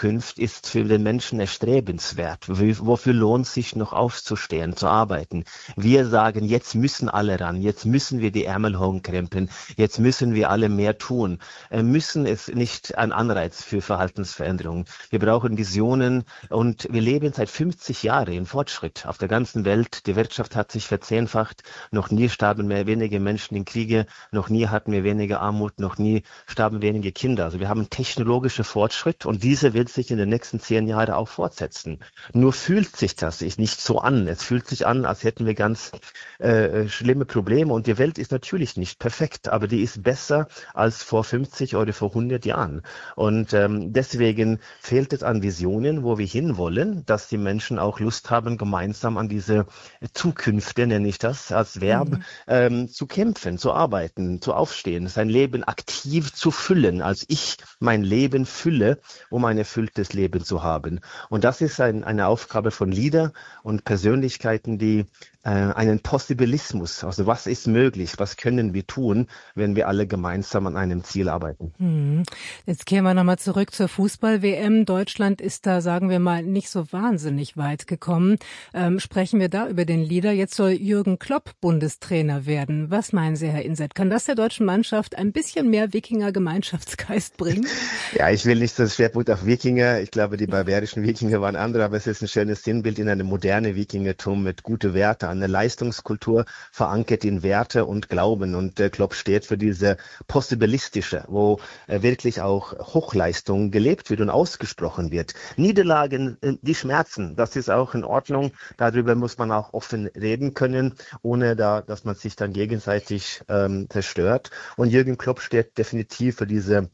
Zukunft ist für den Menschen erstrebenswert. Wofür lohnt sich noch aufzustehen, zu arbeiten? Wir sagen, jetzt müssen alle ran, jetzt müssen wir die Ärmel hochkrempeln, jetzt müssen wir alle mehr tun. Müssen ist nicht ein Anreiz für Verhaltensveränderungen. Wir brauchen Visionen und wir leben seit 50 Jahren in Fortschritt auf der ganzen Welt. Die Wirtschaft hat sich verzehnfacht, noch nie starben mehr wenige Menschen in Kriege, noch nie hatten wir weniger Armut, noch nie starben wenige Kinder. Also wir haben technologische Fortschritt und diese wird sich in den nächsten 10 Jahren auch fortsetzen. Nur fühlt sich das nicht so an. Es fühlt sich an, als hätten wir ganz schlimme Probleme und die Welt ist natürlich nicht perfekt, aber die ist besser als vor 50 oder vor 100 Jahren. Und deswegen fehlt es an Visionen, wo wir hinwollen, dass die Menschen auch Lust haben, gemeinsam an diese Zukünfte, nenne ich das als Verb, zu kämpfen, zu arbeiten, zu aufstehen, sein Leben aktiv zu füllen, als ich mein Leben fülle, um ein erfülltes Leben zu haben. Und das ist eine Aufgabe von Leader und Persönlichkeiten, die einen Possibilismus, also was ist möglich, was können wir tun, wenn wir alle gemeinsam an einem Ziel arbeiten. Jetzt kehren wir nochmal zurück zur Fußball-WM. Deutschland ist da, sagen wir mal, nicht so wahnsinnig weit gekommen. Sprechen wir da über den Leader. Jetzt soll Jürgen Klopp Bundestrainer werden. Was meinen Sie, Herr Inset? Kann das der deutschen Mannschaft ein bisschen mehr Wikinger-Gemeinschaftsgeist bringen? Ja, ich will nicht das Schwerpunkt auf Wikinger. Ich glaube, die bayerischen Wikinger waren andere, aber es ist ein schönes Sinnbild in einem modernen Wikingertum mit gute Werte, eine Leistungskultur verankert in Werte und Glauben. Und Klopp steht für diese possibilistische, wo wirklich auch Hochleistung gelebt wird und ausgesprochen wird. Niederlagen, die schmerzen, das ist auch in Ordnung. Darüber muss man auch offen reden können, ohne dass man sich dann gegenseitig zerstört. Und Jürgen Klopp steht definitiv für diese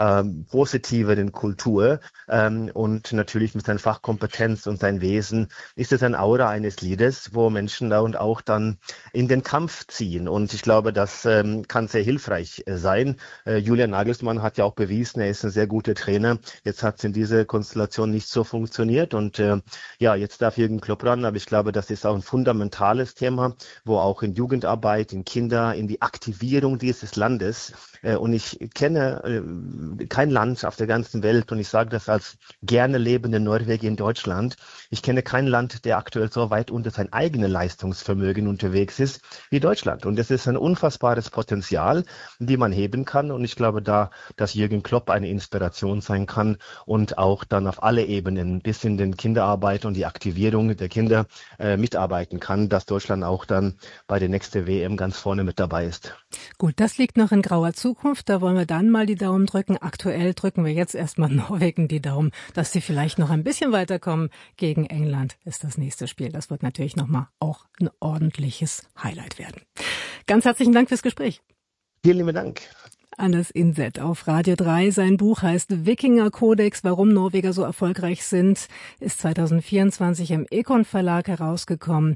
positive Kultur und natürlich mit seiner Fachkompetenz und seinem Wesen ist es ein Aura eines Leaders, wo Menschen da und auch dann in den Kampf ziehen. Und ich glaube, das kann sehr hilfreich sein. Julian Nagelsmann hat ja auch bewiesen, er ist ein sehr guter Trainer. Jetzt hat es in dieser Konstellation nicht so funktioniert und jetzt darf Jürgen Klopp ran, aber ich glaube, das ist auch ein fundamentales Thema, wo auch in Jugendarbeit, in Kinder, in die Aktivierung dieses Landes und ich kenne kein Land auf der ganzen Welt und ich sage das als gerne lebende Norweger in Deutschland. Ich kenne kein Land, der aktuell so weit unter sein eigenes Leistungsvermögen unterwegs ist wie Deutschland. Und das ist ein unfassbares Potenzial, die man heben kann. Und ich glaube dass Jürgen Klopp eine Inspiration sein kann und auch dann auf alle Ebenen bis in den Kinderarbeit und die Aktivierung der Kinder mitarbeiten kann, dass Deutschland auch dann bei der nächsten WM ganz vorne mit dabei ist. Gut, das liegt noch in grauer Zukunft. Da wollen wir dann mal die Daumen drücken. Aktuell drücken wir jetzt erstmal Norwegen die Daumen, dass sie vielleicht noch ein bisschen weiterkommen. Gegen England ist das nächste Spiel. Das wird natürlich nochmal auch ein ordentliches Highlight werden. Ganz herzlichen Dank fürs Gespräch. Vielen lieben Dank. Hannes Inset auf Radio 3. Sein Buch heißt Wikinger-Kodex, warum Norweger so erfolgreich sind, ist 2024 im Econ Verlag herausgekommen.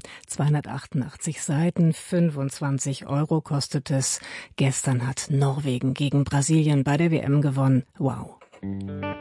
288 Seiten, 25 € kostet es. Gestern hat Norwegen gegen Brasilien bei der WM gewonnen. Wow.